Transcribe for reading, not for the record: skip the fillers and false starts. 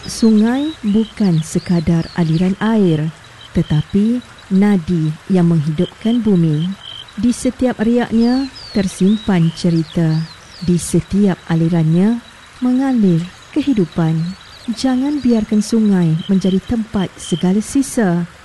Sungai bukan sekadar aliran air, tetapi nadi yang menghidupkan bumi. Di setiap riaknya tersimpan cerita. Di setiap alirannya mengalir kehidupan. Jangan biarkan sungai menjadi tempat segala sisa.